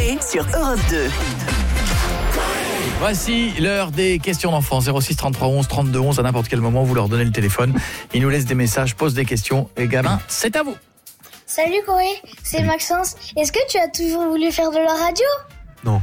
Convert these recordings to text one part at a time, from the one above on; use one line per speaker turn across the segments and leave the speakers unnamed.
Coé sur Europe 2.
Voici l'heure des questions d'enfants. 06 33 11 32 11. À n'importe quel moment, vous leur donnez le téléphone. Ils nous laissent des messages, posent des questions. Et gamins, c'est à vous.
Salut Coé, c'est Maxence. Est-ce que tu as toujours voulu faire de la radio?
Non.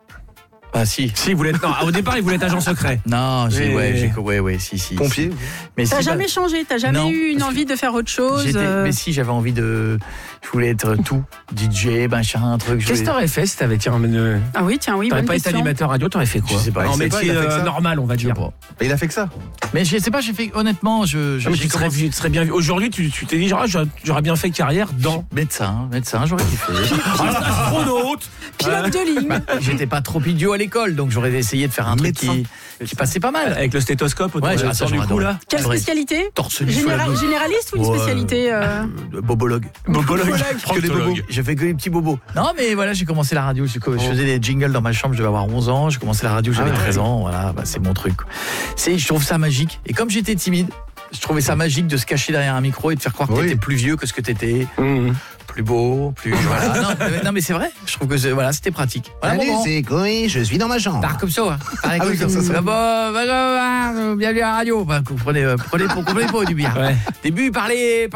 Ah si.
Si, il voulait être... Non, au départ, il voulait être agent secret.
Non, si.
Pompier.
Mais
T'as
si,
jamais changé, t'as jamais
Non,
eu une
parce que
envie de faire autre chose.
Mais si, j'avais envie de... Je voulais être tout. DJ, machin, un truc.
Qu'est-ce que t'aurais fait si t'avais été un...
Ah oui, tiens, oui,
T'aurais
bonne
pas été
question.
animateur radio, t'aurais fait quoi?
Je sais pas.
En métier
il a fait que ça.
normal, on va dire.
Mais il a fait que ça.
Mais je sais pas, j'ai fait... Honnêtement,
Non, mais tu serais bien vu. Aujourd'hui, tu t'es dit, j'aurais bien fait carrière dans...
Médecin, j'aurais kiffé.
Astronaute.
Pilote de ligne.
J'étais pas trop idiot à l'école, donc j'aurais essayé de faire un truc qui passait pas mal.
Avec le stéthoscope autour
Ouais,
du
ça,
du
j'aurais
cou, là.
Quelle
J'aurais-
spécialité?
Torse nu sous la blouse.
Généraliste ou une
Ouais.
spécialité
Bobologue.
Que des bobos.
J'ai fait que les petits bobos. Non, mais voilà, j'ai commencé la radio. Je faisais des jingles dans ma chambre, je devais avoir 11 ans. J'ai commencé la radio, j'avais 13 ans. Voilà, c'est mon truc. Je trouve ça magique. Et comme j'étais timide, je trouvais ça magique de se cacher derrière un micro et de faire croire que t'étais plus vieux que ce que t'étais. Plus beau, plus... Voilà. Non, mais c'est vrai. Je trouve que c'était pratique. Voilà,
Salut,
bon.
c'est Coé, je suis dans ma chambre.
Comme ça, hein. Pareil,
Ah oui, comme ça.
bienvenue à la radio. Prenez pas du bien.
Ouais.
Début, parler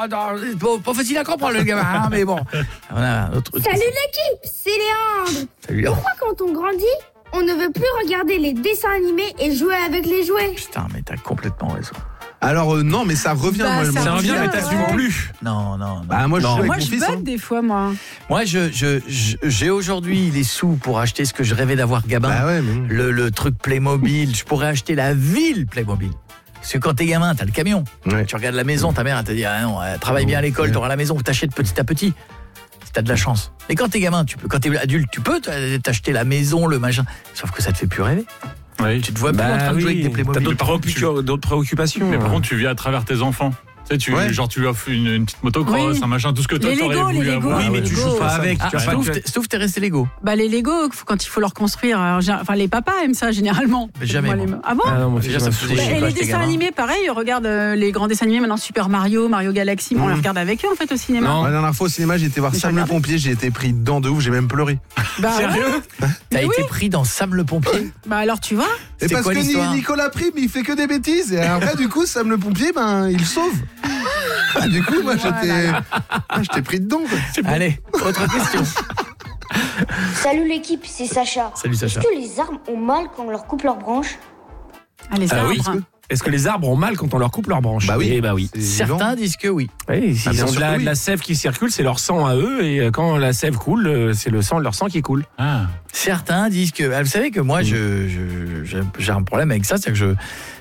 pas facile à comprendre, le gamin, hein, mais bon. Voilà, autre...
Salut l'équipe, c'est Léandre.
Salut, Léon.
Pourquoi quand on grandit, on ne veut plus regarder les dessins animés et jouer avec les jouets?
Putain, mais t'as complètement raison.
Alors non, mais ça revient.
Bah,
moi,
ça
Ça revient, mais
Ouais.
t'assumes plus.
Non.
Bah moi je joue avec
Moi,
mon
je
fils.
botte des fois, moi.
Moi, j'ai aujourd'hui les sous pour acheter ce que je rêvais d'avoir gamin.
Bah ouais, mais...
Le truc Playmobil. Je pourrais acheter la ville Playmobil. Parce que quand t'es gamin, t'as le camion.
Ouais.
Tu regardes la maison, ta mère, elle t'a dit, ah non, travaille bien à l'école, t'auras la maison, t'achètes petit à petit. Si t'as de la chance. Mais quand t'es gamin, quand t'es adulte, tu peux t'acheter la maison, le machin. Sauf que ça te fait plus rêver.
Oui.
Tu te vois plus en train de jouer avec des
T'as
Playmobil.
d'autres préoccupations.
Mais par contre, tu vis à travers tes enfants. Tu sais, tu lui offres une petite motocross,
Oui.
un machin, tout ce que toi
Les
t'aurais
Lego,
voulu
les Lego.
avoir.
Oui, mais tu joues pas avec.
Ah,
Tu vas pas
sauf t'es resté Lego.
Bah, les Lego, quand il faut leur construire. Alors, les papas aiment ça, généralement.
Mais jamais,
Moi,
moi.
Ah bon?
Ah non, moi,
Déjà, ça me faisait chier
Et
quand
les
j'étais
dessins
gamin.
animés, pareil, regarde les grands dessins animés, maintenant Super Mario, Mario Galaxy, on les regarde avec eux en fait au cinéma.
Non.
La dernière fois au cinéma, j'ai été voir
Mais
Sam
t'as
le
regardé
pompier, j'ai été pris dedans de ouf, j'ai même pleuré.
Bah, ouais.
Sérieux?
T'as
Mais
été pris dans Sam le pompier.
Bah alors tu vois.
Et
C'était
parce
quoi
que
l'histoire
Nicolas Prime, il fait que des bêtises. Et après, du coup, Sam le pompier, il sauve. Du coup, moi, j'étais pris dedans. Quoi.
Allez, autre question.
Salut l'équipe, c'est Sacha.
Salut Sacha.
Est-ce que les arbres ont mal quand on leur coupe leurs branches?
Ah, les
Ah
arbres.
oui. Est-ce que les arbres ont mal quand on leur coupe leurs branches?
Bah oui.
Eh bah oui.
C'est vivant.
Certains disent que oui.
Oui,
Ah,
ils
bien
ont
sûr
de
que oui.
la sève qui circule, c'est leur sang à eux, et quand la sève coule, c'est leur sang qui coule.
Ah.
Certains disent que... Vous savez que moi, j'ai un problème avec ça, c'est que